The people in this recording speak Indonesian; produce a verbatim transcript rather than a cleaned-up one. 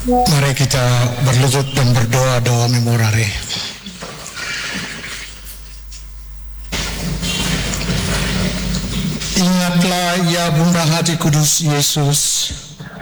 Mari kita berlutut dan berdoa doa memorare. Ingatlah ya Bunda Hati Kudus Yesus,